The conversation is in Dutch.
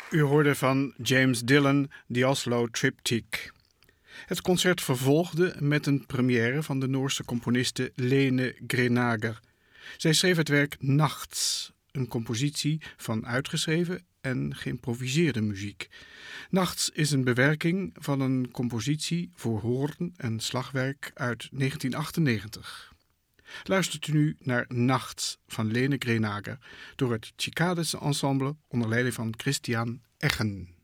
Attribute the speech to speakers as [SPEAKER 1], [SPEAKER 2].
[SPEAKER 1] U hoorde van James Dillon The Oslo Triptych. Het concert vervolgde met een première van de Noorse componiste Lene Grenager. Zij schreef het werk Nachts, een compositie van uitgeschreven en geïmproviseerde muziek. Nachts is een bewerking van een compositie voor hoorn en slagwerk uit 1998. Luistert u nu naar Nachts van Lene Grenager door het Cyclades Ensemble onder leiding van Christian Eggen.